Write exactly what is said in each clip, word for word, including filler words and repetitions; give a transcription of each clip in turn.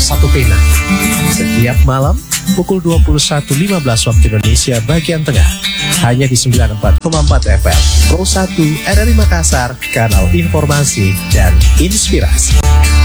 satu pena. Setiap malam pukul dua puluh satu lima belas waktu Indonesia bagian tengah. Hanya di sembilan puluh empat koma empat F M Pro satu R R I Makassar, kanal informasi dan inspirasi.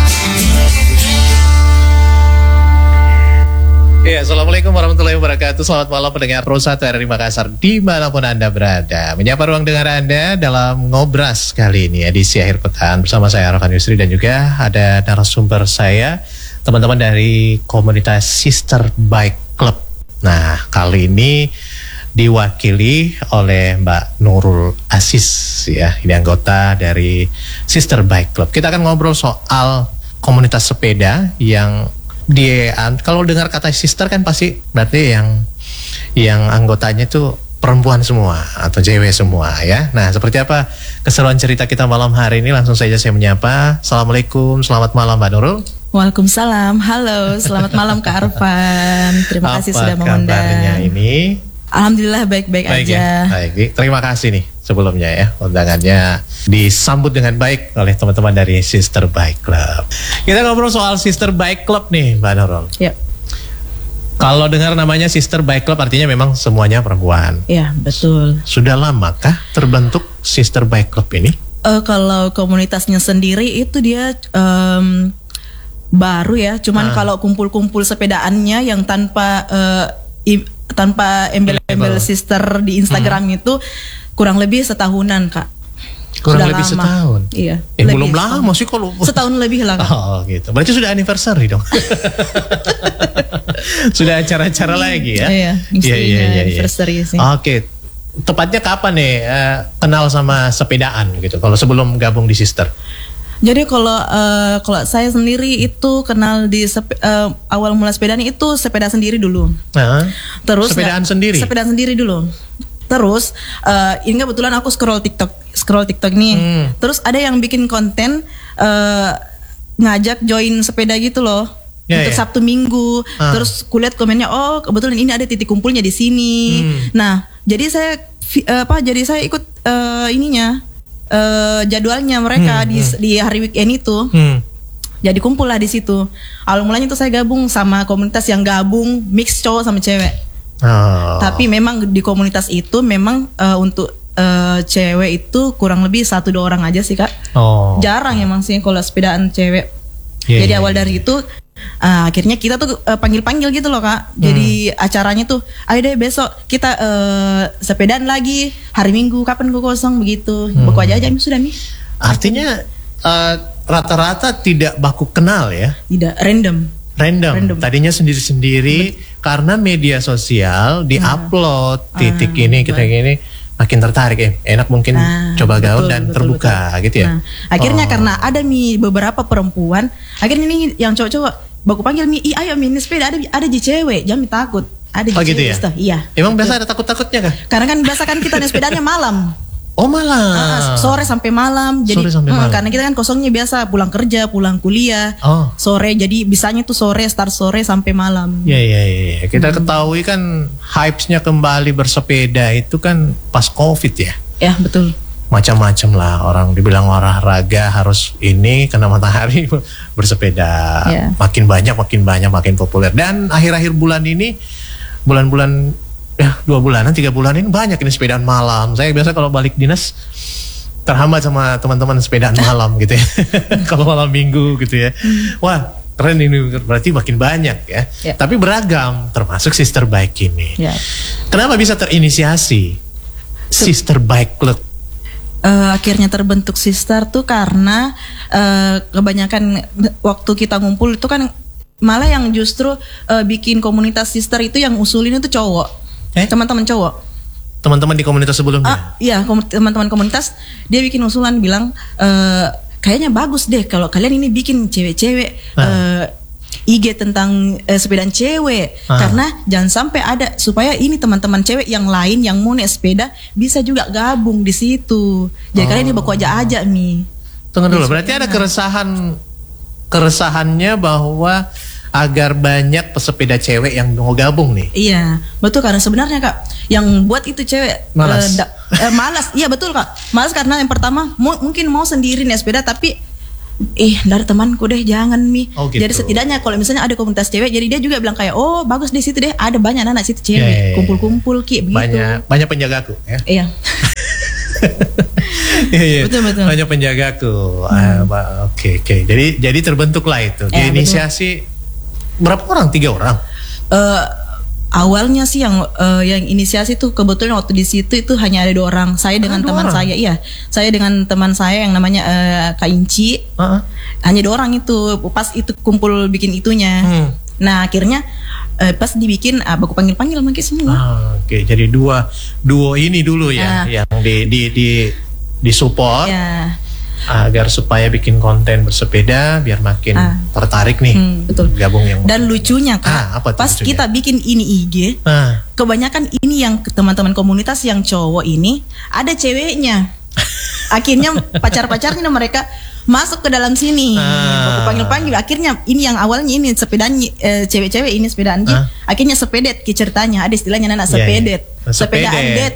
Ya, Assalamualaikum warahmatullahi wabarakatuh. Selamat malam pendengar Pro satu R R I Makassar dimanapun Anda berada. Menyapa ruang dengar Anda dalam Ngobras kali ini, edisi akhir pekan. Bersama saya Arafan Yusri dan juga ada narasumber saya, teman-teman dari komunitas Sister Bike Club. Nah, kali ini diwakili oleh Mbak Nurul Aziz ya. Ini anggota dari Sister Bike Club. Kita akan ngobrol soal komunitas sepeda yang dia, kalau dengar kata sister kan pasti berarti yang yang anggotanya tuh perempuan semua atau cewek semua ya. Nah, seperti apa keseruan cerita kita malam hari ini? Langsung saja saya menyapa. Assalamualaikum, selamat malam Mbak Nurul. Waalaikumsalam, halo, selamat malam Kak Arfan. Terima kasih apa sudah mengundang. Apa kabarnya ini? Alhamdulillah baik-baik baik aja. Ya? Baik, terima kasih nih sebelumnya ya, undangannya disambut dengan baik oleh teman-teman dari Sister Bike Club. Kita ngobrol soal Sister Bike Club nih Mbak Nurul. Ya. Kalau dengar namanya Sister Bike Club artinya memang semuanya perempuan. Ya, betul. Sudah lamakah terbentuk Sister Bike Club ini? Uh, kalau komunitasnya sendiri itu dia um, baru ya, cuman ah. kalau kumpul-kumpul sepedaannya yang tanpa uh, i- tanpa embel-embel sister di Instagram hmm. itu kurang lebih setahunan Kak. Kurang sudah lebih lama. setahun? Iya. Eh belum lama sih kalau. Setahun lebih lah Kak. Oh gitu. Berarti sudah anniversary dong. Sudah acara-acara lagi ya? Iya, iya, iya, iya, anniversary sih. Oke. Tepatnya kapan nih uh, kenal sama sepedaan gitu? Kalau sebelum gabung di Sister? Jadi kalau uh, kalau saya sendiri itu kenal di sepe, uh, awal mula sepedaan itu sepeda sendiri dulu. Nah, terus sepedaan gak, sendiri. Sepedaan sendiri dulu. Terus uh, ini kebetulan aku scroll TikTok, scroll TikTok nih. Hmm. Terus ada yang bikin konten uh, ngajak join sepeda gitu loh. Ya, untuk ya. Sabtu Minggu. Ah. Terus kulihat komennya, oh kebetulan ini ada titik kumpulnya di sini. Hmm. Nah, jadi saya uh, apa? Jadi saya ikut uh, ininya. Uh, jadwalnya mereka hmm, di, hmm. di hari weekend itu, hmm. jadi kumpul lah di situ. Awal mulanya tuh saya gabung sama komunitas yang gabung mix cowok sama cewek. Oh. Tapi memang di komunitas itu memang uh, untuk uh, cewek itu kurang lebih satu dua orang aja sih Kak. Oh. Jarang emang sih kalau sepedaan cewek. Yeah, jadi yeah, awal yeah. dari itu uh, akhirnya kita tuh uh, panggil-panggil gitu loh Kak. Jadi hmm. acaranya tuh, ayo deh besok kita uh, sepedaan lagi hari Minggu, kapan gue kosong begitu. Hmm. Baku aja aja sudah nih. Artinya uh, rata-rata tidak baku kenal ya? Tidak, random. Random. Random. Tadinya sendiri-sendiri Bet- karena media sosial diupload nah. titik uh, ini kita gini. Makin tertarik ya, enak mungkin nah, coba gaul dan betul, terbuka betul. Gitu ya. Nah, akhirnya oh. karena ada mi beberapa perempuan, akhirnya nih yang cowok-cowok baku panggil mi, I, ayo mi ini sepeda ada ada di cewek, jangan takut. Ada di oh, gitu cewek, ya? Toh. Iya. Emang biasa ada takut-takutnya kah? Karena kan biasa kan kita naik sepedanya malam. Oh malam. Uh, sore sampai malam. Jadi sore sampai malam. Hmm, karena kita kan kosongnya biasa pulang kerja, pulang kuliah. Oh. Sore jadi bisanya tuh sore start sore sampai malam. Iya iya iya. Kita hmm. ketahui kan hypes-nya kembali bersepeda itu kan pas Covid ya. Ya, betul. Macam-macam lah, orang dibilang olahraga harus ini kena matahari bersepeda. Yeah. Makin banyak makin banyak makin populer. Dan akhir-akhir bulan ini bulan-bulan ya dua bulanan tiga bulan ini banyak ini sepedaan malam. Saya biasa kalau balik dinas terhambat sama teman-teman sepedaan malam gitu ya. Kalau malam minggu gitu ya. Wah keren ini, berarti makin banyak ya. Ya. Tapi beragam termasuk Sister Bike ini. Ya. Kenapa bisa terinisiasi Sister Bike Club? Uh, akhirnya terbentuk Sister tuh karena uh, kebanyakan waktu kita ngumpul itu kan malah yang justru uh, bikin komunitas Sister itu yang usulin itu cowok. Eh? Teman-teman cowok, teman-teman di komunitas sebelumnya. Ah, iya, kom- teman-teman komunitas dia bikin usulan bilang e, kayaknya bagus deh kalau kalian ini bikin cewek-cewek ah. uh, I G tentang uh, sepedaan cewek ah. karena jangan sampai ada supaya ini teman-teman cewek yang lain yang mau naik sepeda bisa juga gabung di situ. Jadi oh. kalian ini baku aja-aja nih. Tunggu dulu, berarti ada keresahan keresahannya bahwa agar banyak pesepeda cewek yang mau gabung nih. Iya, betul, karena sebenarnya Kak, yang buat itu cewek malas. Uh, da, uh, malas. Iya betul Kak. Malas karena yang pertama mu, mungkin mau sendiri naik sepeda tapi ih dari temanku deh jangan Mi. Oh, gitu. Jadi setidaknya kalau misalnya ada komunitas cewek, jadi dia juga bilang kayak oh bagus di situ deh, ada banyak anak situ cewek, yeah, yeah, kumpul-kumpul ki begitu. Banyak banyak penjagaku ya. Iya. Iya, betul betul. Banyak penjagaku. Hmm. Ah, oke oke. Okay, okay. Jadi jadi terbentuklah itu. Eh, Diinisiasi berapa orang? Tiga orang. Uh, awalnya sih yang uh, yang inisiasi tuh kebetulan waktu di situ itu hanya ada dua orang. Saya dengan ah, teman orang. saya, iya. Saya dengan teman saya yang namanya uh, Kak Inci. Uh-huh. Hanya dua orang itu. Pas itu kumpul bikin itunya. Hmm. Nah akhirnya uh, pas dibikin uh, aku panggil-panggil mungkin semua. Ah, Oke, okay. Jadi dua duo ini dulu ya, uh, yang di di di disupport. Yeah. Agar supaya bikin konten bersepeda biar makin ah. tertarik nih hmm, betul. Gabung yang dan lucunya Kak ah, apa pas lucunya? Kita bikin ini I G ah. kebanyakan ini yang teman-teman komunitas yang cowok ini ada ceweknya akhirnya pacar-pacarnya mereka masuk ke dalam sini ah. aku panggil-panggil akhirnya ini yang awalnya ini sepedaan eh, cewek-cewek ini sepedaan ah. akhirnya sepedet ki ceritanya ada istilahnya anak sepedet yeah, yeah. sepedaan det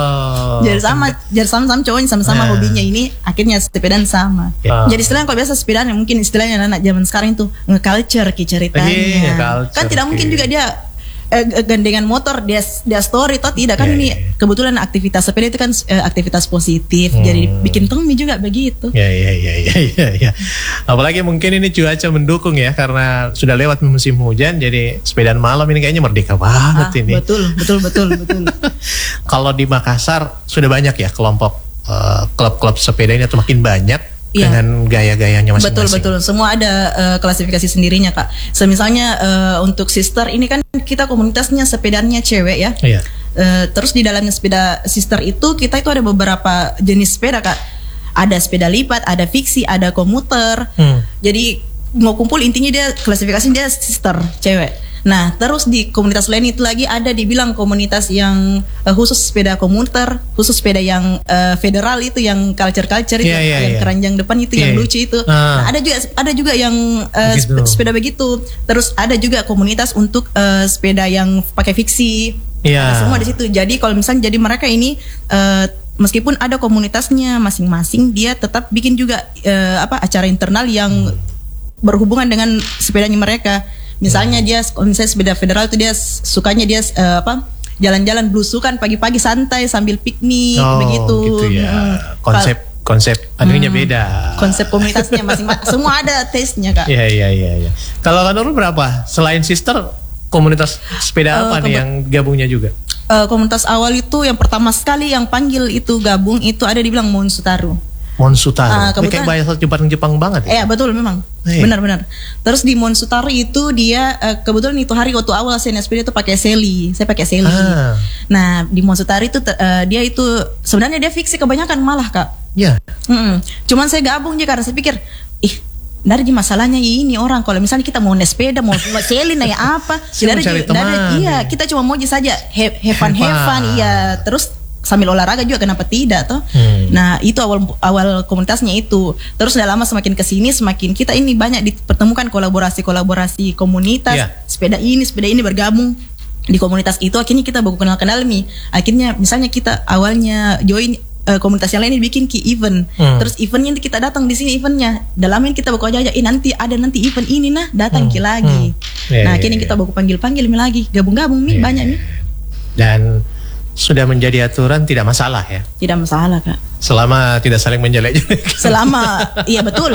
oh. jadi sama jadi sama-sama cowoknya sama-sama ah. hobinya ini akhirnya sepedaan sama yeah. jadi istilahnya kalau biasa sepedaan mungkin istilahnya anak zaman sekarang itu nge-culture ki ceritanya yeah, culture, kan tidak okay. mungkin juga dia Eh, gandengan motor dia dia story toh tidak kan yeah, ini yeah. kebetulan aktivitas sepeda itu kan eh, aktivitas positif hmm. jadi bikin Tommy juga begitu ya ya ya ya ya ya apalagi mungkin ini cuaca mendukung ya karena sudah lewat musim hujan jadi sepedaan malam ini kayaknya merdeka banget ah, ini betul betul betul betul kalau di Makassar sudah banyak ya kelompok uh, klub-klub sepeda ini atau makin banyak ya. Dengan gaya-gayanya masing-masing. Betul betul. Semua ada uh, klasifikasi sendirinya Kak. Semisalnya uh, untuk sister ini kan kita komunitasnya sepedanya cewek ya. Iya. Uh, terus di dalamnya sepeda sister itu kita itu ada beberapa jenis sepeda Kak. Ada sepeda lipat, ada fiksi, ada komuter. Hmm. Jadi mau kumpul intinya dia klasifikasi dia sister cewek. Nah terus di komunitas lain itu lagi ada dibilang komunitas yang uh, khusus sepeda komuter, khusus sepeda yang uh, federal itu yang culture-culture itu yeah, yeah, yang yeah. keranjang depan itu yeah, yang lucu itu. Ah. Nah, ada juga ada juga yang uh, begitu. sepeda begitu. Terus ada juga komunitas untuk uh, sepeda yang pakai fiksi. Yeah. Nah, semua di situ. Jadi kalau misalnya jadi mereka ini uh, meskipun ada komunitasnya masing-masing, dia tetap bikin juga uh, apa acara internal yang hmm. berhubungan dengan sepedanya mereka. Misalnya hmm. dia misalnya sepeda federal itu dia sukanya dia uh, apa jalan-jalan blusukan pagi-pagi santai sambil piknik oh, begitu. Gitu ya. Hmm. Konsep konsep anunya hmm, beda. Konsep komunitasnya masing-masing semua ada taste-nya Kak. Iya iya iya iya. Kalau Kak Nurul berapa? Selain sister komunitas sepeda apa uh, nih yang gabungnya juga? Uh, komunitas awal itu yang pertama sekali yang panggil itu gabung itu ada dibilang Monsutaru. Monsutaru. Uh, ini kayak bahasa Jepang-Jepang banget ya? Iya betul memang. Hey. Benar-benar. Terus di Monsutaru itu dia uh, kebetulan itu hari waktu awal saya sepeda itu pakai Sally. Saya pakai Sally. Ah. Nah di Monsutaru itu uh, dia itu sebenarnya dia fiksi kebanyakan malah Kak. Iya. Yeah. Cuman saya gabung aja karena saya pikir, ih dari masalahnya ini orang kalau misalnya kita mau naik sepeda mau Sally naik apa? Dari, dari, iya kita cuma mau aja saja have, have fun have fun iya terus sambil olahraga juga kenapa tidak toh hmm. Nah itu awal awal komunitasnya itu terus udah lama semakin kesini semakin kita ini banyak dipertemukan kolaborasi-kolaborasi komunitas yeah. sepeda ini sepeda ini bergabung di komunitas itu akhirnya kita baru kenal-kenal nih akhirnya misalnya kita awalnya join uh, komunitas yang lain bikin ki event hmm. terus eventnya kita datang di sini eventnya dalam ini kita baru aja eh nanti ada nanti event ini nah datang hmm. ki lagi hmm. yeah, nah akhirnya yeah, kita baru panggil-panggil lagi gabung-gabung nih yeah. banyak nih dan sudah menjadi aturan tidak masalah ya? Tidak masalah Kak. Selama tidak saling menjelek-jelek. Selama iya betul.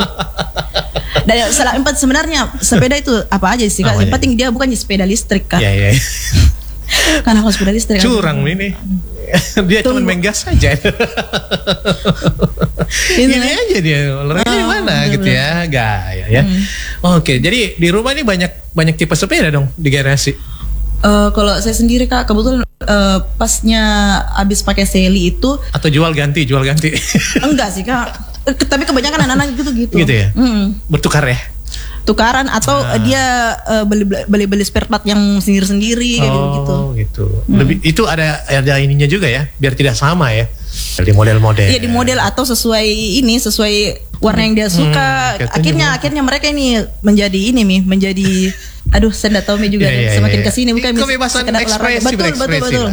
Dan selama sebenarnya sepeda itu apa aja sih Kak? Yang penting dia bukan sepeda listrik Kak. Iya iya. Karena kalau sepeda listrik curang kan, ini. Dia cuma main gas saja. Ini aja dia olahraganya oh, mana bener, gitu ya gaya ya. Hmm. Oke jadi di rumah ini banyak banyak tipe sepeda dong di garasi. Uh, kalau saya sendiri Kak kebetulan uh, pasnya abis pakai Sally itu atau jual ganti jual ganti enggak sih Kak tapi kebanyakan anak-anak gitu gitu gitu ya mm. bertukar ya tukaran atau ah. dia uh, beli beli beli spare part yang sendiri sendiri oh, kayak gitu gitu mm. lebih itu ada ada ininya juga ya biar tidak sama ya di model-model iya di model atau sesuai ini sesuai warna yang dia suka hmm, akhirnya juga. akhirnya mereka ini menjadi ini nih menjadi aduh saya tidak tahu nih juga yeah, yeah, semakin yeah, kesini bukan kebebasan ekspresi betul betul betul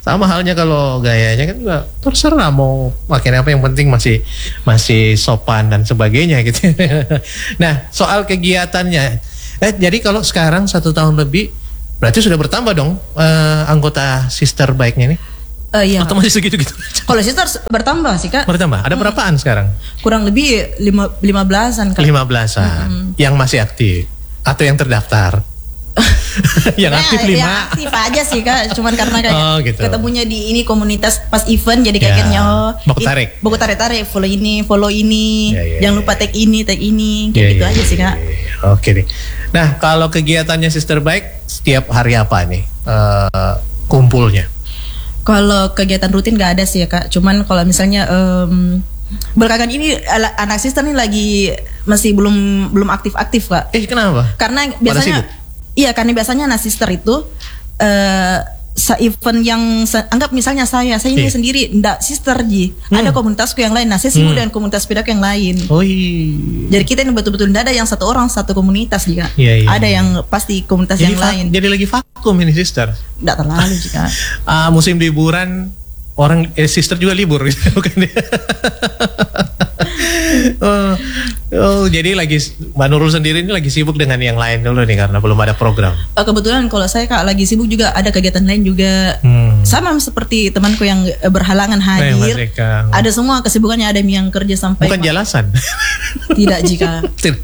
Sama halnya kalau gayanya kan juga terserah mau pakai apa, yang penting masih masih sopan dan sebagainya gitu. Nah, soal kegiatannya, eh, jadi kalau sekarang satu tahun lebih, berarti sudah bertambah dong eh, anggota Sister Bike-nya ini? Uh, iya. Atau masih segitu-gitu? Kalau Sister bertambah sih Kak. Bertambah. Ada berapaan hmm. sekarang? Kurang lebih lima lima belasan Kak. Lima belasan. Hmm. Yang masih aktif atau yang terdaftar? Yang nah, aktif lima. Yang aktif aja sih Kak. Cuman karena kayak oh, gitu. ketemunya di ini komunitas pas event, jadi kayaknya ya. oh baku tarik. Baku tarik-tarik, follow ini, follow ini. Ya, ya, jangan lupa tag ini, tag ini. Kayak ya, gitu ya, aja sih Kak. Ya, ya. Oke nih. Nah, kalau kegiatannya Sister Bike setiap hari apa nih uh, kumpulnya? Kalau kegiatan rutin nggak ada sih ya Kak. Cuman kalau misalnya um, belakangan ini anak Sister nih lagi masih belum belum aktif-aktif Kak. Eh kenapa? Karena biasanya iya karena biasanya anak Sister itu uh, se-event yang se anggap misalnya saya saya ini eh. sendiri ndak Sister Ji. Hmm. Ada komunitasku yang lain. Nah, saya sibuk hmm. dengan komunitas sepedaku yang lain. Oh iya. Jadi kita ini betul-betul ndak ada yang satu orang satu komunitas juga. Iya, iya. Ada yang pasti komunitas jadi yang lain. Jadi lagi vakum ini Sister. Ndak terlalu jika. uh, musim liburan orang eh, Sister juga libur bukan ya? oh, oh, jadi lagi Mbak Nurul sendiri ini lagi sibuk dengan yang lain dulu nih karena belum ada program. Uh, kebetulan kalau saya Kak lagi sibuk juga ada kegiatan lain juga. Hmm. Sama seperti temanku yang berhalangan hadir. Eh, ada semua kesibukannya, ada yang kerja sampai bukan jelasan. Tidak jika.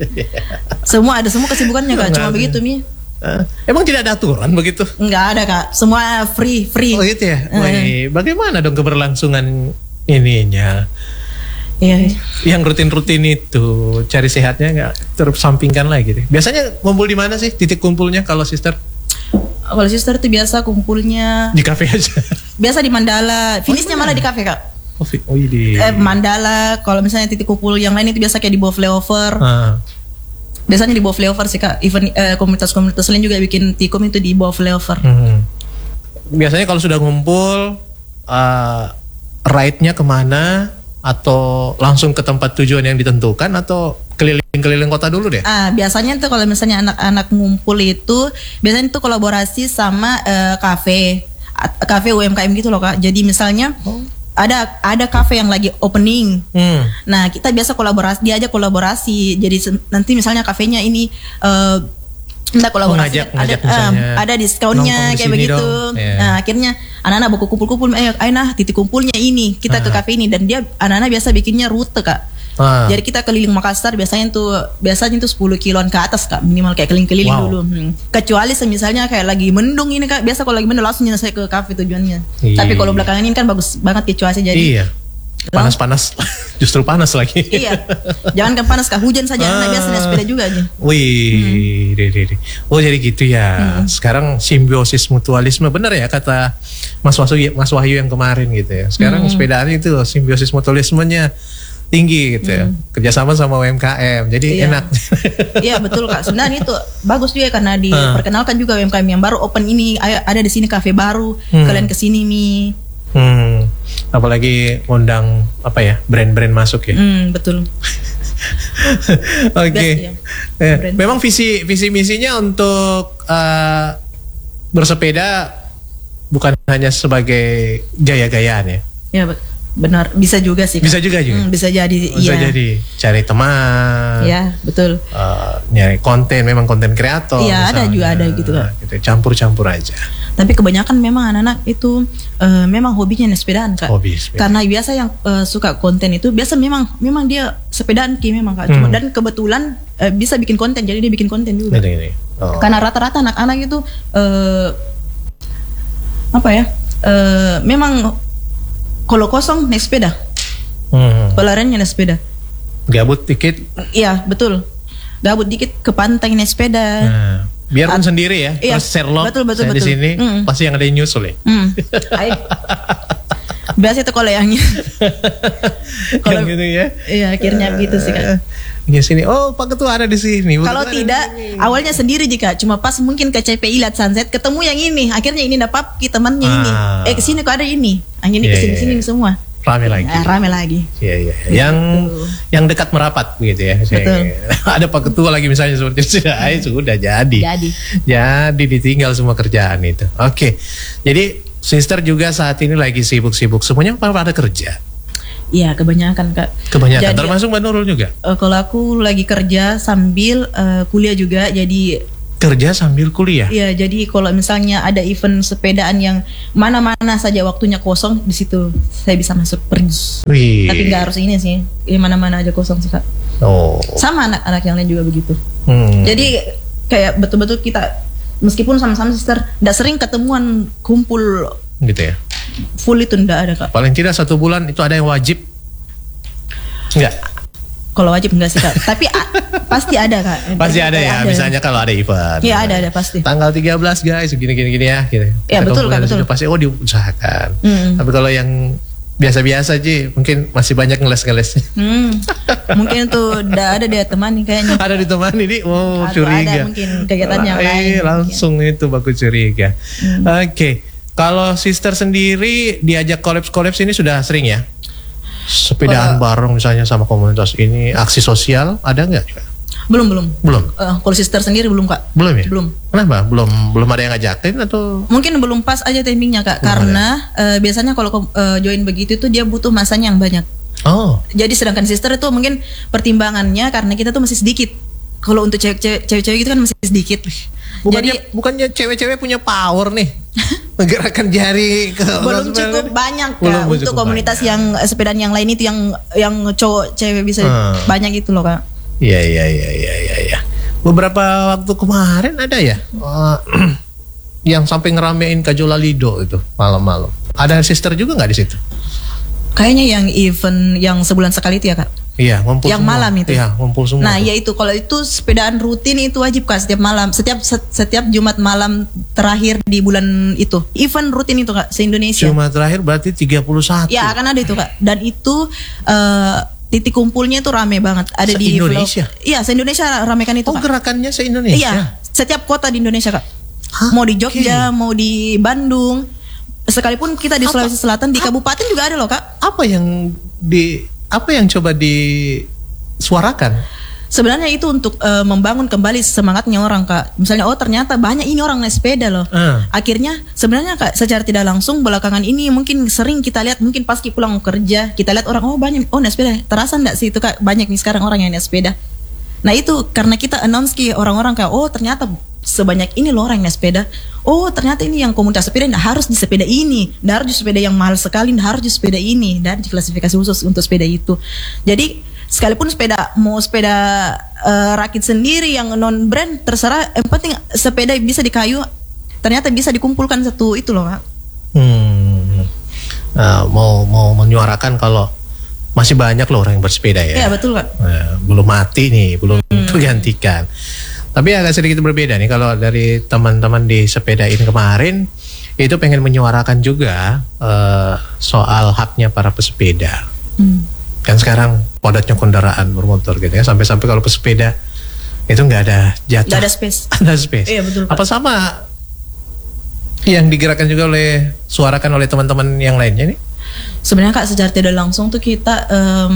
Semua ada semua kesibukannya Kak, cuma begitu Mi. Uh, emang tidak ada aturan begitu? Enggak ada Kak, semua free free. Oh gitu ya. Uh. Wih, bagaimana dong keberlangsungan ininya? Iya. Yang rutin-rutin itu cari sehatnya nggak tersampingkan lagi deh. Biasanya kumpul di mana sih titik kumpulnya kalau Sister? Kalau Sister itu biasa kumpulnya di kafe aja. Biasa di Mandala. Finishnya oh, malah di kafe Kak. Oh, oh di eh, Mandala. Kalau misalnya titik kumpul yang lain itu biasa kayak di bawah flyover. Ah. Biasanya di bawah flyover sih Kak. Event eh, komunitas-komunitas lain juga bikin tikum itu di bawah flyover. Hmm. Biasanya kalau sudah ngumpul, uh, ride-nya kemana? Atau langsung ke tempat tujuan yang ditentukan atau keliling-keliling kota dulu deh? Ah, biasanya tuh kalau misalnya anak-anak ngumpul itu biasanya itu kolaborasi sama uh, kafe, kafe U M K M gitu loh Kak. Jadi misalnya oh. ada ada kafe yang lagi opening. Hmm. Nah, kita biasa kolaborasi, dia aja kolaborasi. Jadi nanti misalnya kafenya ini uh, Entah kolaborasi, oh, ngajak, ngajak ada um, ada diskonnya kayak begitu. Yeah. Nah akhirnya anak-anak buku kumpul-kumpul, eh ayo nah titik kumpulnya ini kita ah. ke kafe ini, dan dia anak-anak biasa bikinnya rute Kak. Ah. Jadi kita keliling Makassar biasanya tuh biasanya tuh sepuluh kiloan ke atas Kak, minimal kayak keliling-keliling wow. dulu. Hmm. Kecuali misalnya kayak lagi mendung ini Kak, biasa kalau lagi mendung langsung nyelesai ke kafe tujuannya. Iya. Tapi kalau belakangan ini kan bagus banget cuaca jadi. Iya. Panas-panas, justru panas lagi. Iya, jangan kan panas Kak, hujan saja. Ah. Nah, biasa naik sepeda juga aja. Wih, hmm. deh, deh, deh. Oh jadi gitu ya. Hmm. Sekarang simbiosis mutualisme, benar ya kata Mas Wahyu, Mas Wahyu yang kemarin gitu ya. Sekarang hmm. sepedaan itu simbiosis mutualismenya tinggi gitu ya. Hmm. Kerjasama sama U M K M, jadi iya. enak. Iya betul Kak. Sebenarnya itu bagus juga karena diperkenalkan juga U M K M yang baru open ini. Ada di sini kafe baru, hmm. kalian kesini Mi. Hmm, apalagi undang apa ya brand-brand masuk ya. Hmm, betul. Oke. Okay. Ya. Eh, memang visi visi misinya untuk uh, bersepeda bukan hanya sebagai gaya-gayaan ya. Ya benar, bisa juga sih Kak. Bisa juga juga. Hmm, bisa jadi. Bisa iya. jadi cari teman. Ya betul. Uh, nyari konten, memang konten kreator. Iya ada juga ada gitu Kak. Gitu, campur-campur aja. Tapi kebanyakan memang anak-anak itu uh, memang hobinya naik sepedaan Kak. Hobi sepeda. Karena biasa yang uh, suka konten itu biasa memang memang dia sepedaan ki memang Kak. Cuma hmm. dan kebetulan uh, bisa bikin konten, jadi dia bikin konten juga. Ini, ini. Oh. Karena rata-rata anak-anak itu uh, apa ya? Uh, memang kalau kosong naik sepeda. Hmm. Kalau lainnya naik sepeda. Gabut dikit. Iya betul. Gabut dikit ke pantai naik sepeda. Nah. Biarpun At, sendiri ya, iya, terus Sherlock betul, betul, saya betul. di sini mm. pasti yang ada yang nyusul ya. Mm. Biasa itu kalau yang kalau gitu ya. Iya, akhirnya uh, gitu sih Kak. Di sini, oh Pak Ketua ada di sini. Kalau tidak, awalnya sendiri jika cuma pas mungkin ke C P I lihat sunset, ketemu yang ini, akhirnya ini dapat kita temannya ah. ini. Eh kesini kok ada ini, akhirnya yeah, kesini sini yeah. semua. Rame lagi. Nah, rame lagi. Iya iya. Yang Betul. yang dekat merapat begitu ya. Betul. Ada Pak Ketua lagi misalnya seperti itu sudah sudah jadi. Jadi. Jadi ditinggal semua kerjaan itu. Oke. Jadi sister juga saat ini lagi sibuk-sibuk. Semuanya pada kerja. Iya, kebanyakan Kak. Kebanyakan, Jadi, termasuk Mbak Nurul juga? Uh, kalau aku lagi kerja sambil uh, kuliah juga, jadi kerja sambil kuliah. Iya, jadi kalau misalnya ada event sepedaan yang mana-mana saja waktunya kosong, di situ saya bisa masuk pergi. Wih. Tapi nggak harus ini sih, ya mana-mana aja kosong sih Kak. Oh. Sama anak-anak yang lain juga begitu. Hmm. Jadi kayak betul-betul kita meskipun sama-sama sister, nggak sering ketemuan kumpul. Gitu ya. Full itu nggak ada Kak. Paling tidak satu bulan itu ada yang wajib. Enggak. Kalau wajib enggak sih Kak, tapi a- pasti ada Kak. Pasti ada ya, ada. Misalnya kalau ada event. Iya ada ada pasti. Tanggal tiga belas guys, gini gini gini ya, gitu. Iya betul Kak, betul. Pasti oh diusahakan. Hmm. Tapi kalau yang biasa-biasa aja mungkin masih banyak ngeles-ngeles. Hmm. Mungkin tuh udah ada dia teman kayaknya. Ada ditemani nih, oh Atau curiga. ada mungkin kegiatan yang Eh, lain. langsung mungkin. Itu baku curiga. Hmm. Oke. Okay. Kalau sister sendiri diajak kolaps-kolaps ini sudah sering ya? Sepedaan Kalau- bareng misalnya sama komunitas ini, aksi sosial ada nggak juga? Belum belum. Belum. Uh, kalau sister sendiri belum Kak. Belum ya? Belum. Kenapa? Belum belum ada yang ngajakin atau? Mungkin belum pas aja timingnya Kak, Belum karena uh, biasanya kalau uh, join begitu tuh dia butuh masanya yang banyak. Oh. Jadi sedangkan sister itu mungkin pertimbangannya karena kita tuh masih sedikit. Kalau untuk cewek-cewek cewek-cewek gitu kan masih sedikit. Bukannya, Jadi bukannya cewek-cewek punya power nih menggerakkan jari ke belum cukup banyak Kak Belum untuk cukup komunitas banyak. yang eh, sepedaan yang lain itu yang yang cowok cewek bisa Hmm. banyak itu loh Kak. Iya iya iya iya iya. Ya. Beberapa waktu kemarin ada ya uh, yang sampai ngeramein Kajola Lido itu malam-malam. Ada sister juga nggak di situ? Kayaknya yang event yang sebulan sekali itu ya Kak. Iya, ngumpul Yang semua. malam itu. Iya, ngumpul semua. Nah, tuh. ya itu kalau itu sepedaan rutin itu wajib Kak setiap malam, setiap set- setiap Jumat malam terakhir di bulan itu. Event rutin itu Kak se-Indonesia. Cuma terakhir berarti tiga puluh satu. Ya, akan ada itu Kak. Dan itu eh, titik kumpulnya itu rame banget. Ada di Se-Indonesia? vlog. Iya, se-Indonesia ramekan itu Oh, Kak. gerakannya se-Indonesia. Iya, setiap kota di Indonesia Kak. Hah? Mau di Jogja, Oke. mau di Bandung. Sekalipun kita di Apa? Sulawesi Selatan, di kabupaten juga ada loh Kak. Apa yang di apa yang coba disuarakan? Sebenarnya itu untuk eh, membangun kembali semangatnya orang Kak. Misalnya oh ternyata banyak ini orang naik sepeda loh. Ah. Akhirnya sebenarnya Kak secara tidak langsung belakangan ini mungkin sering kita lihat mungkin pas kita pulang kerja kita lihat orang oh banyak oh naik sepeda. Terasa enggak sih itu Kak banyak nih sekarang orang yang naik sepeda. Nah itu karena kita announce ke orang-orang Kak oh ternyata sebanyak ini loh orang yang naik sepeda. Oh ternyata ini yang komunitas sepeda nggak harus di sepeda ini, nggak harus di sepeda yang mahal sekali, nggak harus di sepeda ini dan di klasifikasi khusus untuk sepeda itu. Jadi sekalipun sepeda mau sepeda eh, rakit sendiri yang non brand terserah, yang penting sepeda bisa di kayu, ternyata bisa dikumpulkan satu itu loh Kak. Hmm. Nah, mau mau menyuarakan kalau masih banyak loh orang yang bersepeda ya. Iya betul Kak. Nah, belum mati nih, belum tergantikan. Tapi agak sedikit berbeda nih kalau dari teman-teman di sepedain kemarin itu pengen menyuarakan juga eh, soal haknya para pesepeda. Hmm. Kan sekarang padatnya kendaraan bermotor gitu ya, sampai-sampai kalau pesepeda itu nggak ada jatah. Nggak ada space. Ada space. Iya, betul, Pak. Apa sama yang digerakkan juga oleh suarakan oleh teman-teman yang lainnya nih? Sebenarnya Kak secara tidak langsung tuh kita em,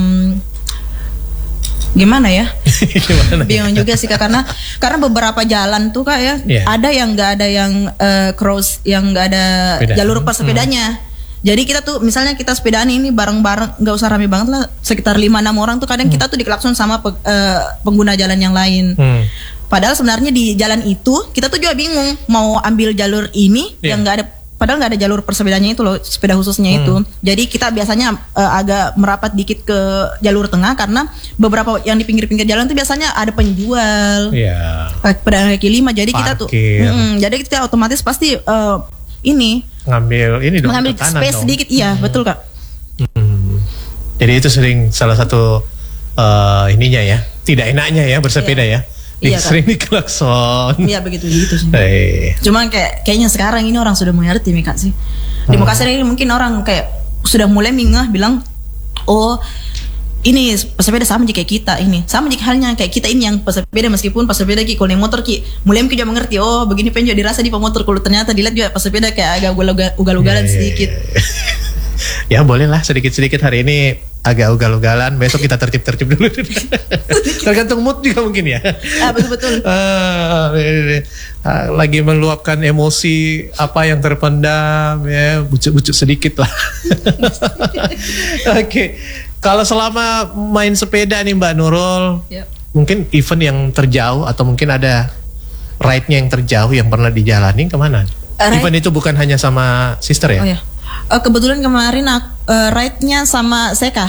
gimana ya? Gimana? Bingung juga sih Kak karena karena beberapa jalan tuh Kak ya Iya. ada yang nggak ada yang eh, cross yang nggak ada Sepeda. jalur pesepedanya. Jadi kita tuh misalnya kita sepedaan ini bareng-bareng nggak usah rame banget lah sekitar lima enam orang tuh kadang kita tuh diklakson sama pe- eh, pengguna jalan yang lain. Hmm. Padahal sebenarnya di jalan itu kita tuh juga bingung mau ambil jalur ini Iya. yang nggak ada padahal nggak ada jalur persepedanya itu loh sepeda khususnya itu. Jadi kita biasanya eh, agak merapat dikit ke jalur tengah karena beberapa yang di pinggir-pinggir jalan tuh biasanya ada penjual Iya. pedagang kaki lima. Jadi kita tuh Parkir. mm, jadi kita otomatis pasti eh, ini Ngambil ini dong mengambil ke kanan space dong. sedikit iya betul Kak. Hmm. Jadi itu sering salah satu eh, ininya ya, tidak enaknya ya bersepeda ya. Di, Iya, Kak. sering diklakson. Iya begitu gitu sih. Eh, Cuma kayak kayaknya sekarang ini orang sudah mengerti nih Kak sih. Di Hmm. Makassar ini mungkin orang kayak sudah mulai mingah bilang, oh ini pesepeda sama aja kayak kita ini, sama aja halnya kayak kita ini yang pesepeda meskipun pesepeda ki kalau naik motor ki mulai mungkin juga mengerti oh begini pengen juga dirasa di pemotor kalau ternyata dilihat juga pesepeda kayak agak ugal- ugal-ugalan iya, iya, sedikit. iya. Ya boleh lah sedikit-sedikit hari ini agak ugal-ugalan, besok kita tertib-tertib dulu. Tergantung mood juga mungkin ya. Ah, betul-betul. Ah, lagi meluapkan emosi apa yang terpendam ya, bucuk-bucuk sedikit lah. Oke, okay. Kalau selama main sepeda nih Mbak Nurul, yep. Mungkin event yang terjauh atau mungkin ada ride-nya yang terjauh yang pernah dijalani kemana? Uh, event itu bukan hanya sama sister ya? Oh ya. Uh, kebetulan kemarin uh, ride-nya sama Seka.